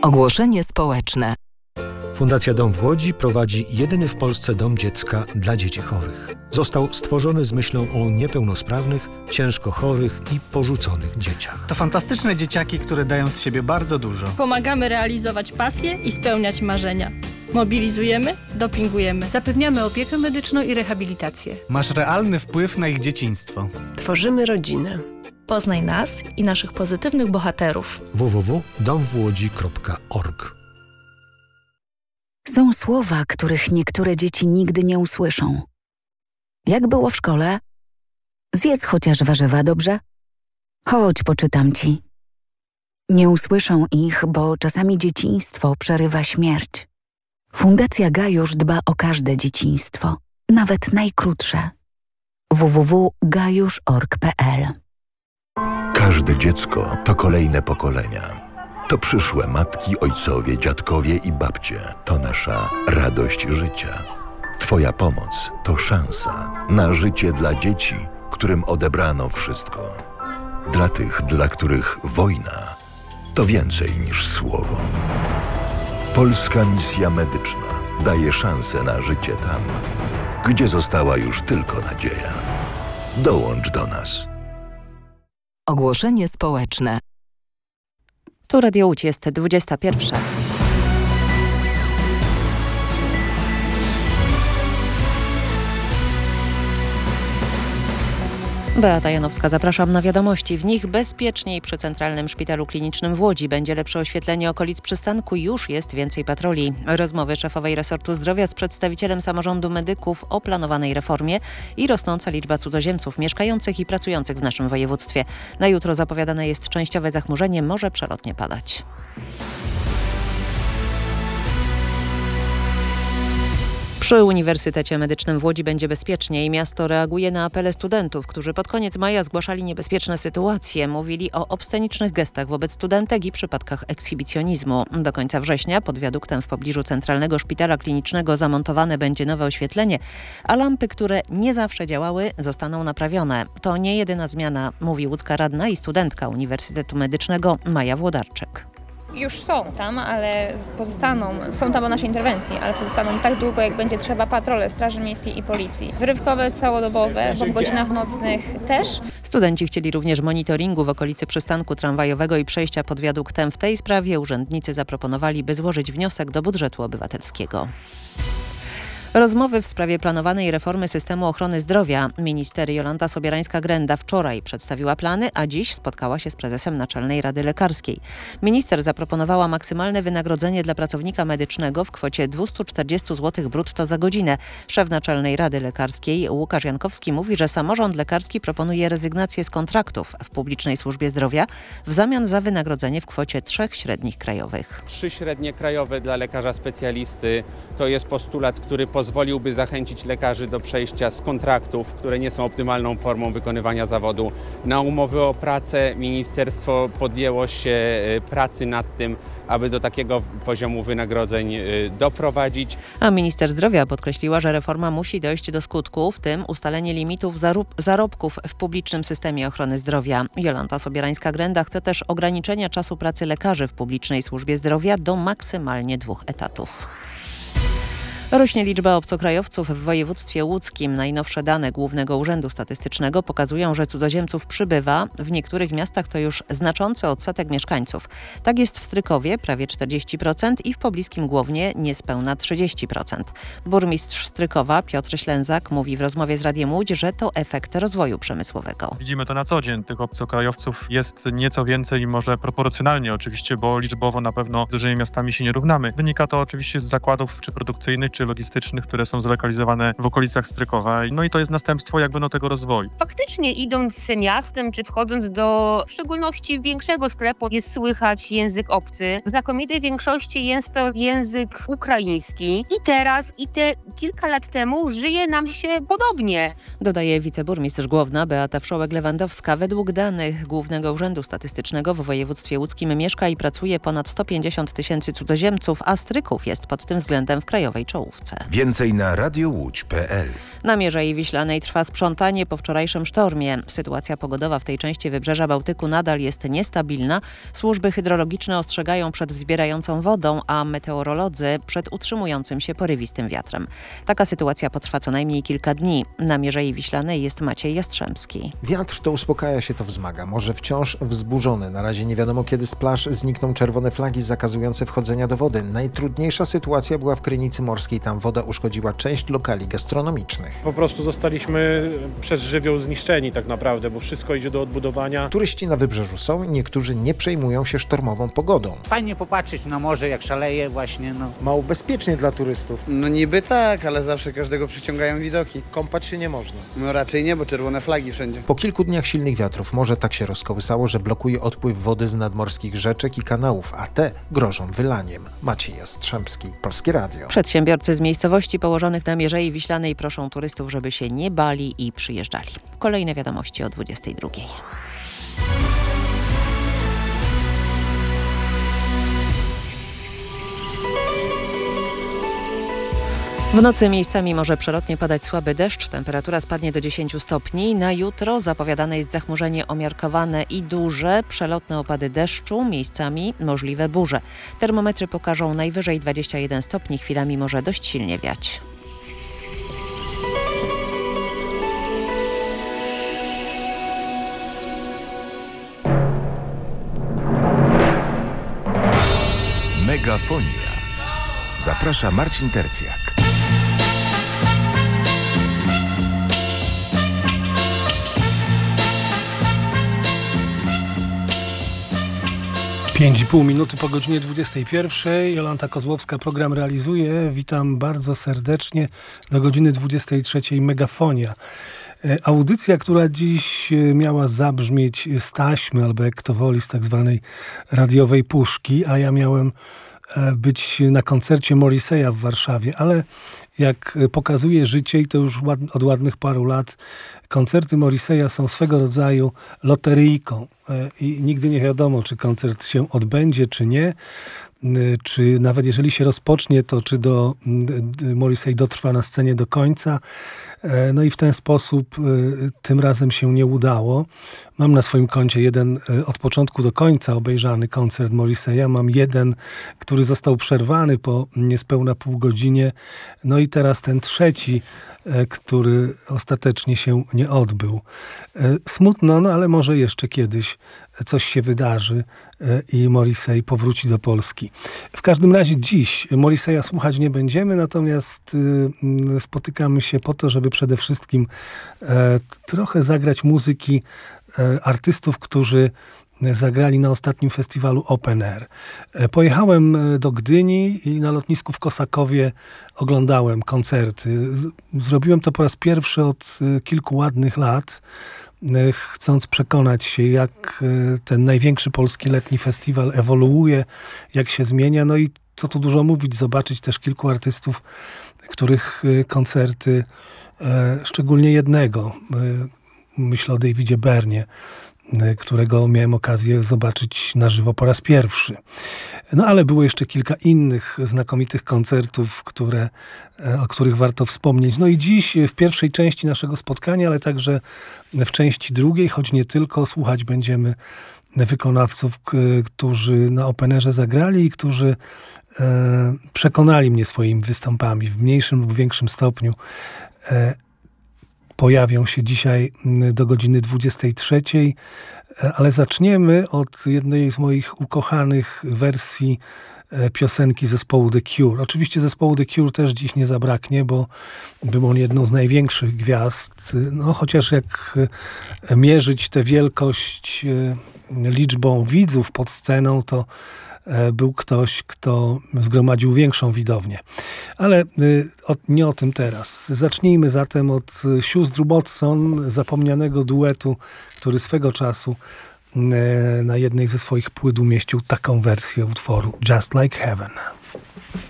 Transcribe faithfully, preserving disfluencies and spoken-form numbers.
Ogłoszenie społeczne. Fundacja Dom w Łodzi prowadzi jedyny w Polsce dom dziecka dla dzieci chorych. Został stworzony z myślą o niepełnosprawnych, ciężko chorych i porzuconych dzieciach. To fantastyczne dzieciaki, które dają z siebie bardzo dużo. Pomagamy realizować pasje i spełniać marzenia. Mobilizujemy, dopingujemy. Zapewniamy opiekę medyczną i rehabilitację. Masz realny wpływ na ich dzieciństwo. Tworzymy rodzinę. Poznaj nas i naszych pozytywnych bohaterów. w w w kropka dom w łodzi kropka org. Są słowa, których niektóre dzieci nigdy nie usłyszą. Jak było w szkole? Zjedz chociaż warzywa, dobrze? Chodź, poczytam ci. Nie usłyszą ich, bo czasami dzieciństwo przerywa śmierć. Fundacja Gajusz dba o każde dzieciństwo, nawet najkrótsze. w w w kropka gajusz kropka org kropka p l. Każde dziecko to kolejne pokolenia. To przyszłe matki, ojcowie, dziadkowie i babcie. To nasza radość życia. Twoja pomoc to szansa na życie dla dzieci, którym odebrano wszystko. Dla tych, dla których wojna to więcej niż słowo. Polska Misja Medyczna daje szansę na życie tam, gdzie została już tylko nadzieja. Dołącz do nas. Ogłoszenie społeczne. Tu Radio Łódź, jest dwudziesta pierwsza. Beata Janowska, zapraszam na wiadomości. W nich bezpieczniej przy Centralnym Szpitalu Klinicznym w Łodzi. Będzie lepsze oświetlenie okolic przystanku, już jest więcej patroli. Rozmowy szefowej resortu zdrowia z przedstawicielem samorządu medyków o planowanej reformie i rosnąca liczba cudzoziemców mieszkających i pracujących w naszym województwie. Na jutro zapowiadane jest częściowe zachmurzenie, może przelotnie padać. Przy Uniwersytecie Medycznym w Łodzi będzie bezpieczniej. Miasto reaguje na apele studentów, którzy pod koniec maja zgłaszali niebezpieczne sytuacje. Mówili o obscenicznych gestach wobec studentek i przypadkach ekshibicjonizmu. Do końca września pod wiaduktem w pobliżu Centralnego Szpitala Klinicznego zamontowane będzie nowe oświetlenie, a lampy, które nie zawsze działały, zostaną naprawione. To nie jedyna zmiana, mówi łódzka radna i studentka Uniwersytetu Medycznego Maja Włodarczyk. Już są tam, ale pozostaną, są tam o naszej interwencji, ale pozostaną tak długo, jak będzie trzeba patrole Straży Miejskiej i Policji. Wyrywkowe, całodobowe, bo w godzinach nocnych też. Studenci chcieli również monitoringu w okolicy przystanku tramwajowego i przejścia pod wiaduktem. W tej sprawie urzędnicy zaproponowali, by złożyć wniosek do budżetu obywatelskiego. Rozmowy w sprawie planowanej reformy systemu ochrony zdrowia. Minister Jolanta Sobierańska-Grenda wczoraj przedstawiła plany, a dziś spotkała się z prezesem Naczelnej Rady Lekarskiej. Minister zaproponowała maksymalne wynagrodzenie dla pracownika medycznego w kwocie dwieście czterdzieści złotych brutto za godzinę. Szef Naczelnej Rady Lekarskiej Łukasz Jankowski mówi, że samorząd lekarski proponuje rezygnację z kontraktów w publicznej służbie zdrowia w zamian za wynagrodzenie w kwocie trzech średnich krajowych. Trzy średnie krajowe dla lekarza specjalisty to jest postulat, który pozwoliłby zachęcić lekarzy do przejścia z kontraktów, które nie są optymalną formą wykonywania zawodu, na umowy o pracę. Ministerstwo podjęło się pracy nad tym, aby do takiego poziomu wynagrodzeń doprowadzić. A minister zdrowia podkreśliła, że reforma musi dojść do skutku, w tym ustalenie limitów zarobków w publicznym systemie ochrony zdrowia. Jolanta Sobierańska-Grenda chce też ograniczenia czasu pracy lekarzy w publicznej służbie zdrowia do maksymalnie dwóch etatów. Rośnie liczba obcokrajowców w województwie łódzkim. Najnowsze dane Głównego Urzędu Statystycznego pokazują, że cudzoziemców przybywa. W niektórych miastach to już znaczący odsetek mieszkańców. Tak jest w Strykowie prawie czterdzieści procent i w pobliskim Głownie niespełna trzydzieści procent. Burmistrz Strykowa Piotr Ślęzak mówi w rozmowie z Radiem Łódź, że to efekt rozwoju przemysłowego. Widzimy to na co dzień. Tych obcokrajowców jest nieco więcej, może proporcjonalnie oczywiście, bo liczbowo na pewno z dużymi miastami się nie równamy. Wynika to oczywiście z zakładów czy produkcyjnych, czy logistycznych, które są zlokalizowane w okolicach Strykowa. No i to jest następstwo jakby no tego rozwoju. Faktycznie idąc miastem, czy wchodząc do w szczególności większego sklepu, jest słychać język obcy. W znakomitej większości jest to język ukraiński. I teraz, i te kilka lat temu żyje nam się podobnie. Dodaje wiceburmistrz Głowna Beata Wszołek-Lewandowska. Według danych Głównego Urzędu Statystycznego w województwie łódzkim mieszka i pracuje ponad sto pięćdziesiąt tysięcy cudzoziemców, a Stryków jest pod tym względem w krajowej czołówce. czołówce. Więcej na radiowłódź kropka p l. Na Mierzei Wiślanej trwa sprzątanie po wczorajszym sztormie. Sytuacja pogodowa w tej części wybrzeża Bałtyku nadal jest niestabilna. Służby hydrologiczne ostrzegają przed wzbierającą wodą, a meteorolodzy przed utrzymującym się porywistym wiatrem. Taka sytuacja potrwa co najmniej kilka dni. Na Mierzei Wiślanej jest Maciej Jastrzębski. Wiatr to uspokaja się, to wzmaga. Morze wciąż wzburzone. Na razie nie wiadomo, kiedy z plaż znikną czerwone flagi zakazujące wchodzenia do wody. Najtrudniejsza sytuacja była w Krynicy Morskiej. Tam woda uszkodziła część lokali gastronomicznych. Po prostu zostaliśmy przez żywioł zniszczeni tak naprawdę, bo wszystko idzie do odbudowania. Turyści na wybrzeżu są i niektórzy nie przejmują się sztormową pogodą. Fajnie popatrzeć na morze, jak szaleje właśnie. No. Mało bezpiecznie dla turystów. No niby tak, ale zawsze każdego przyciągają widoki. Kąpać się nie można. No raczej nie, bo czerwone flagi wszędzie. Po kilku dniach silnych wiatrów morze tak się rozkołysało, że blokuje odpływ wody z nadmorskich rzeczek i kanałów, a te grożą wylaniem. Maciej Jastrzębski, Polskie Radio. Przedsiębiorcy z miejscowości położonych na Mierzei Wiślanej proszą turystów, żeby się nie bali i przyjeżdżali. Kolejne wiadomości o dwudziestej drugiej. W nocy miejscami może przelotnie padać słaby deszcz, temperatura spadnie do dziesięciu stopni. Na jutro zapowiadane jest zachmurzenie umiarkowane i duże, przelotne opady deszczu, miejscami możliwe burze. Termometry pokażą najwyżej dwadzieścia jeden stopni, chwilami może dość silnie wiać. Megafonia. Zaprasza Marcin Tercjak. Pięć i pół minuty po godzinie dwudziestej pierwszej. Jolanta Kozłowska program realizuje. Witam bardzo serdecznie do godziny dwudziestej trzeciej Megafonia. Audycja, która dziś miała zabrzmieć z taśmy, albo jak kto woli, z tak zwanej radiowej puszki, a ja miałem być na koncercie Morrissey'a w Warszawie, ale jak pokazuje życie, i to już ład, od ładnych paru lat, koncerty Morrissey'a są swego rodzaju loteryjką i nigdy nie wiadomo, czy koncert się odbędzie, czy nie, czy nawet jeżeli się rozpocznie, to czy do Morrissey dotrwa na scenie do końca. No i w ten sposób tym razem się nie udało. Mam na swoim koncie jeden od początku do końca obejrzany koncert Morrissey'a. Mam jeden, który został przerwany po niespełna pół godzinie. No i teraz ten trzeci, który ostatecznie się nie odbył. Smutno, no ale może jeszcze kiedyś coś się wydarzy i Morrissey powróci do Polski. W każdym razie dziś Morrissey'a słuchać nie będziemy, natomiast spotykamy się po to, żeby przede wszystkim trochę zagrać muzyki artystów, którzy zagrali na ostatnim festiwalu Open Air. Pojechałem do Gdyni i na lotnisku w Kosakowie oglądałem koncerty. Zrobiłem to po raz pierwszy od kilku ładnych lat, chcąc przekonać się, jak ten największy polski letni festiwal ewoluuje, jak się zmienia. No i co tu dużo mówić, zobaczyć też kilku artystów, których koncerty, szczególnie jednego, myślę o Davidzie Byrnie, którego miałem okazję zobaczyć na żywo po raz pierwszy. No ale było jeszcze kilka innych znakomitych koncertów, które, o których warto wspomnieć. No i dziś w pierwszej części naszego spotkania, ale także w części drugiej, choć nie tylko, słuchać będziemy wykonawców, którzy na Openerze zagrali i którzy przekonali mnie swoimi występami w mniejszym lub większym stopniu. Pojawią się dzisiaj do godziny dwudziestej trzeciej, ale zaczniemy od jednej z moich ukochanych wersji piosenki zespołu The Cure. Oczywiście zespołu The Cure też dziś nie zabraknie, bo był on jedną z największych gwiazd. No, chociaż jak mierzyć tę wielkość liczbą widzów pod sceną, to był ktoś, kto zgromadził większą widownię. Ale nie o tym teraz. Zacznijmy zatem od sióstr Watson, zapomnianego duetu, który swego czasu na jednej ze swoich płyt umieścił taką wersję utworu Just Like Heaven.